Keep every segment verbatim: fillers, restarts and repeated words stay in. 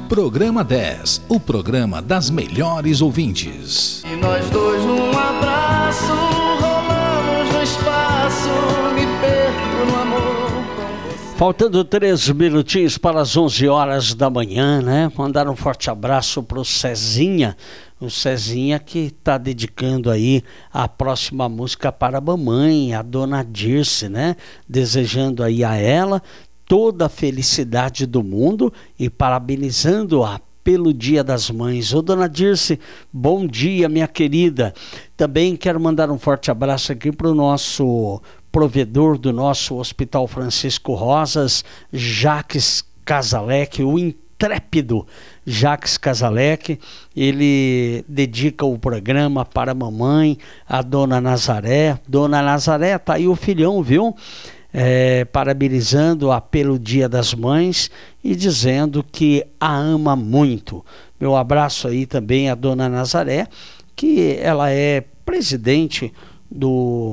Programa dez, o programa das melhores ouvintes. E nós dois num abraço, rolamos no espaço, me perco no amor. Faltando três minutinhos para as onze horas da manhã, né? Mandar um forte abraço para o Cezinha, o Cezinha que está dedicando aí a próxima música para a mamãe, a dona Dirce, né? Desejando aí a ela toda a felicidade do mundo e parabenizando-a pelo Dia das Mães. Ô, dona Dirce, bom dia, minha querida. Também quero mandar um forte abraço aqui para o nosso provedor do nosso Hospital Francisco Rosas, Jacques Casalec, o intrépido Jacques Casalec. Ele dedica o programa para a mamãe, a dona Nazaré. Dona Nazaré, tá aí o filhão, viu? É, parabenizando-a pelo Dia das Mães e dizendo que a ama muito. Meu abraço aí também à dona Nazaré, que ela é presidente do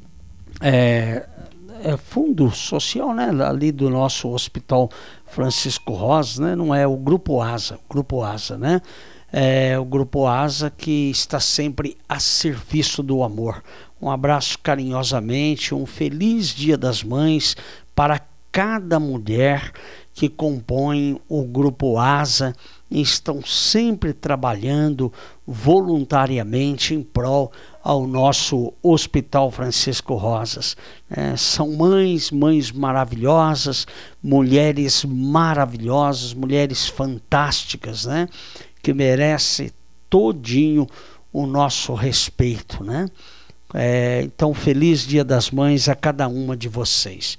é, é Fundo Social, né, ali do nosso Hospital Francisco Rosas, né, não é o Grupo ASA, Grupo ASA, né? É o Grupo ASA que está sempre a serviço do amor. Um abraço carinhosamente, um feliz Dia das Mães para cada mulher que compõe o Grupo ASA e estão sempre trabalhando voluntariamente em prol ao nosso Hospital Francisco Rosas. É, são mães, mães maravilhosas, mulheres maravilhosas, mulheres fantásticas, né? Que merece todinho o nosso respeito, né? É, então, feliz Dia das Mães a cada uma de vocês.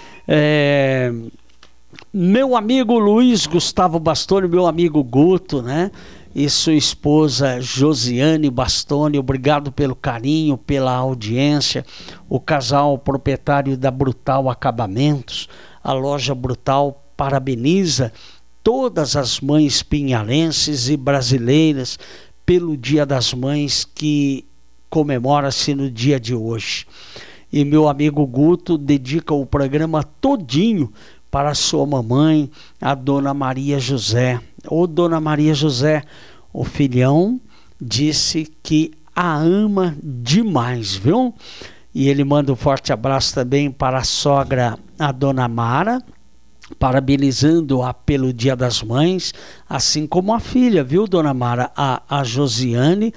É, meu amigo Luiz Gustavo Bastoni, meu amigo Guto, né? E sua esposa Josiane Bastoni, obrigado pelo carinho, pela audiência. O casal proprietário da Brutal Acabamentos, a loja Brutal, parabeniza todas as mães pinhalenses e brasileiras pelo Dia das Mães que comemora-se no dia de hoje. E meu amigo Guto dedica o programa todinho para a sua mamãe, a dona Maria José. Ô, dona Maria José, o filhão disse que a ama demais, viu? E ele manda um forte abraço também para a sogra, a dona Mara, parabenizando-a pelo Dia das Mães, assim como a filha, viu, dona Mara? A, a Josiane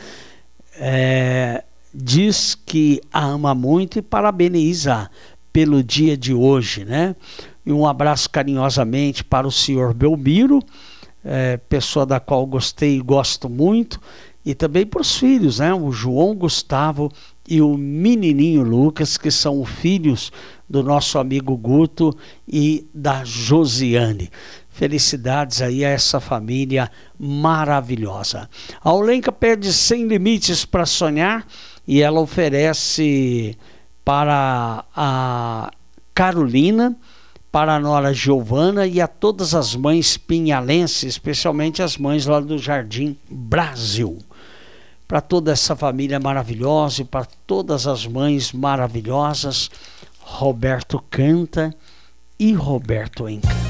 é, diz que a ama muito e parabeniza pelo dia de hoje, né? E um abraço carinhosamente para o senhor Belmiro, é, pessoa da qual gostei e gosto muito, e também para os filhos, né? O João Gustavo e o menininho Lucas, que são filhos do nosso amigo Guto e da Josiane. Felicidades aí a essa família maravilhosa. A Olenka pede Sem Limites para Sonhar e ela oferece para a Carolina, para a nora Giovana e a todas as mães pinhalenses, especialmente as mães lá do Jardim Brasil. Para toda essa família maravilhosa e para todas as mães maravilhosas, Roberto canta e Roberto encanta.